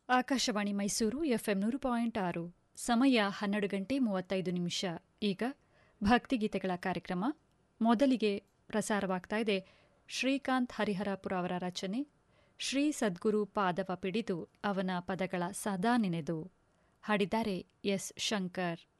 Akashvani Mysuru FM 100.6 ಸಮಯ 12:35. ಈಗ ಭಕ್ತಿಗೀತೆಗಳ ಕಾರ್ಯಕ್ರಮ. ಮೊದಲಿಗೆ ಪ್ರಸಾರವಾಗ್ತಾ ಇದೆ ಶ್ರೀಕಾಂತ್ ಹರಿಹರಪುರ ಅವರ ರಚನೆ ಶ್ರೀ ಸದ್ಗುರು ಪಾದವ ಪಿಡಿದು ಅವನ ಪದಗಳ ಸದಾ ನೆನೆದು. ಹಾಡಿದ್ದಾರೆ ಎಸ್ ಶಂಕರ್.